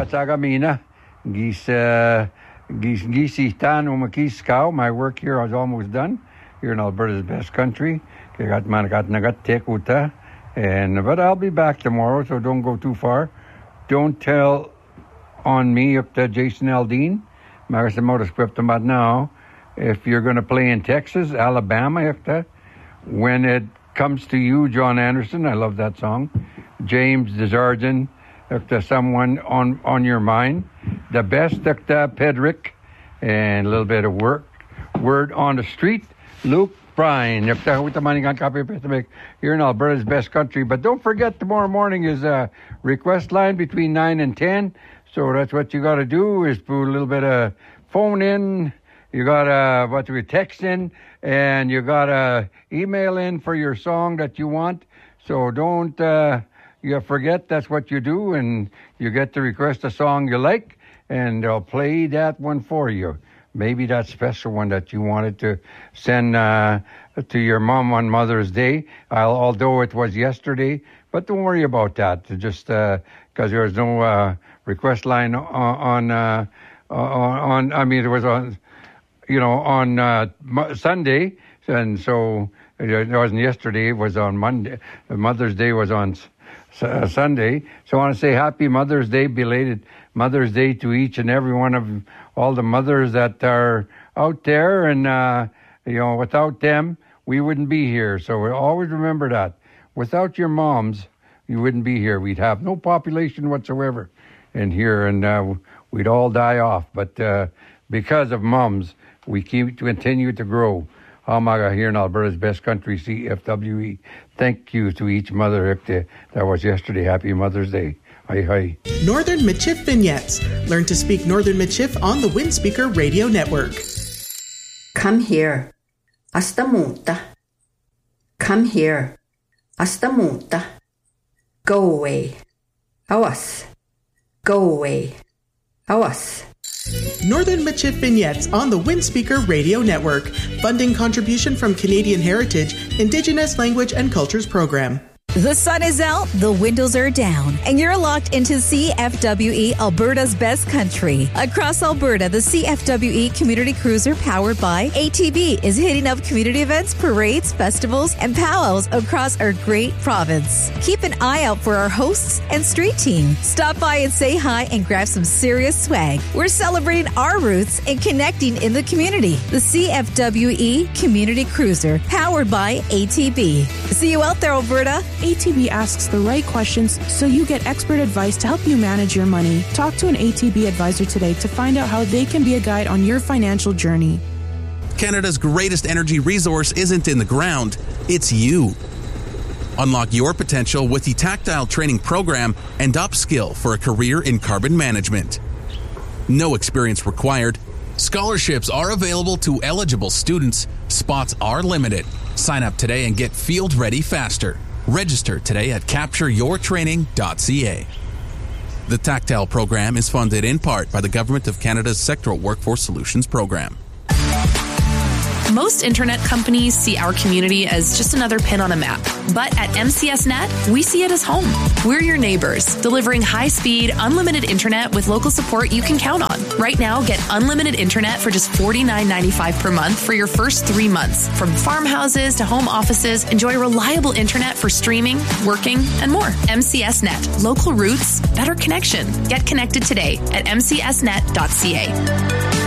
Sagamina, Gisistan Umakiskau. My work here is almost done. Here in Alberta's best country. But I'll be back tomorrow, so don't go too far. Don't tell on me up to Jason Aldean. Now, if you're going to play in Texas, Alabama, when it comes to you, John Anderson, I love that song. James Desjardins, if there's someone on your mind. The best, Pedrick, and a little bit of word on the street. Luke Bryan, here in Alberta's best country. But don't forget, tomorrow morning is a request line between 9 and 10. So that's what you got to do, is put a little bit of phone in. You got to text in, and you got to email in for your song that you want. So don't you forget that's what you do, and you get to request a song you like, and they'll play that one for you. Maybe that special one that you wanted to send to your mom on Mother's Day, although it was yesterday. But don't worry about that, just because there's no request line on. I mean, it was on, on Sunday, and so it wasn't yesterday. It was on Monday. Mother's Day was on Sunday. So I want to say Happy Mother's Day, belated Mother's Day to each and every one of all the mothers that are out there, and without them we wouldn't be here. So we always remember that. Without your moms, you wouldn't be here. We'd have no population whatsoever in here, and we'd all die off. But because of moms, we continue to grow. Hamaga here in Alberta's best country, CFWE. Thank you to each mother that was yesterday. Happy Mother's Day. Hi, hi. Northern Michif Vignettes. Learn to speak Northern Michif on the Windspeaker Radio Network. Come here. Asta muta. Come here. Asta muta. Go away. Awas. Go away. Awas. Northern Michif Vignettes on the Windspeaker Radio Network. Funding contribution from Canadian Heritage, Indigenous Language and Cultures Program. The sun is out, the windows are down, and you're locked into CFWE, Alberta's best country. Across Alberta, the CFWE Community Cruiser, powered by ATB, is hitting up community events, parades, festivals, and powwows across our great province. Keep an eye out for our hosts and street team. Stop by and say hi and grab some serious swag. We're celebrating our roots and connecting in the community. The CFWE Community Cruiser, powered by ATB. See you out there, Alberta. ATB asks the right questions so you get expert advice to help you manage your money. Talk to an ATB advisor today to find out how they can be a guide on your financial journey. Canada's greatest energy resource isn't in the ground, it's you. Unlock your potential with the Tactile Training Program and upskill for a career in carbon management. No experience required. Scholarships are available to eligible students. Spots are limited. Sign up today and get field ready faster. Register today at captureyourtraining.ca. The Tactile program is funded in part by the Government of Canada's Sectoral Workforce Solutions Program. Most internet companies see our community as just another pin on a map. But at MCS Net, we see it as home. We're your neighbors, delivering high-speed, unlimited internet with local support you can count on. Right now, get unlimited internet for just $49.95 per month for your first 3 months. From farmhouses to home offices, enjoy reliable internet for streaming, working, and more. MCS Net. Local roots, better connection. Get connected today at mcsnet.ca.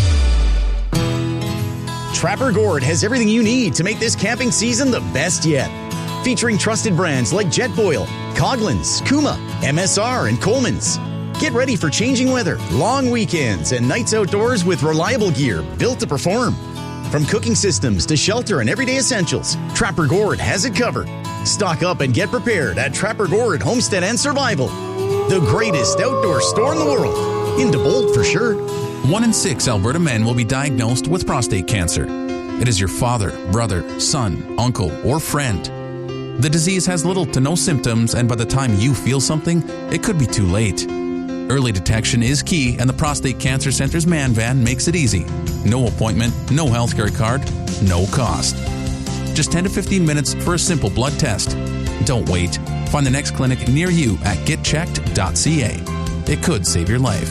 Trapper Gourd has everything you need to make this camping season the best yet. Featuring trusted brands like Jetboil, Coghlan's, Kuma, MSR, and Coleman's. Get ready for changing weather, long weekends, and nights outdoors with reliable gear built to perform. From cooking systems to shelter and everyday essentials, Trapper Gourd has it covered. Stock up and get prepared at Trapper Gourd Homestead and Survival. The greatest outdoor store in the world. Into bold for sure. 1 in 6 Alberta men will be diagnosed with prostate cancer. It is your father, brother, son, uncle, or friend. The disease has little to no symptoms, and by the time you feel something, it could be too late. Early detection is key, and the Prostate Cancer Center's Man Van makes it easy. No appointment, no healthcare card, no cost. Just 10 to 15 minutes for a simple blood test. Don't wait. Find the next clinic near you at getchecked.ca. It could save your life.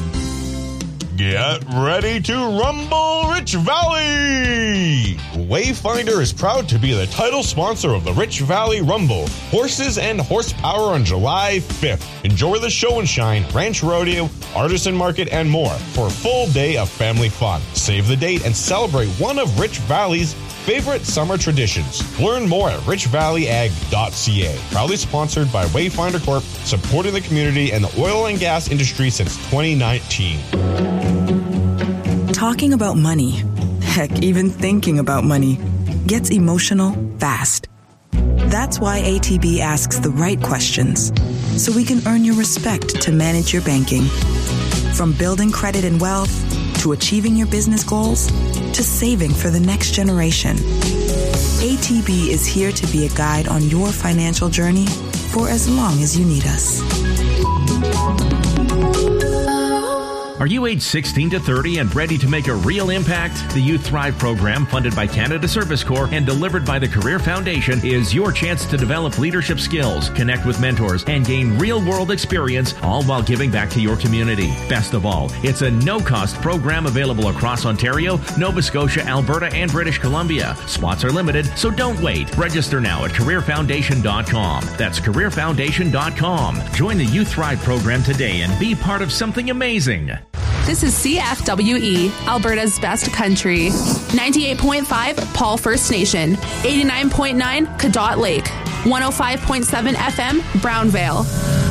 Get ready to rumble Rich Valley! Wayfinder is proud to be the title sponsor of the Rich Valley Rumble, Horses and Horsepower on July 5th. Enjoy the show and shine, ranch rodeo, artisan market, and more for a full day of family fun. Save the date and celebrate one of Rich Valley's favorite summer traditions. Learn more at richvalleyag.ca. Proudly sponsored by Wayfinder Corp., supporting the community and the oil and gas industry since 2019. Talking about money, heck, even thinking about money, gets emotional fast. That's why ATB asks the right questions, so we can earn your respect to manage your banking. From building credit and wealth, to achieving your business goals, to saving for the next generation. ATB is here to be a guide on your financial journey for as long as you need us. Are you age 16 to 30 and ready to make a real impact? The Youth Thrive program, funded by Canada Service Corps and delivered by the Career Foundation, is your chance to develop leadership skills, connect with mentors, and gain real-world experience, all while giving back to your community. Best of all, it's a no-cost program available across Ontario, Nova Scotia, Alberta, and British Columbia. Spots are limited, so don't wait. Register now at careerfoundation.com. That's careerfoundation.com. Join the Youth Thrive program today and be part of something amazing. This is CFWE, Alberta's best country. 98.5 Paul First Nation, 89.9 Cadott Lake, 105.7 FM Brownvale.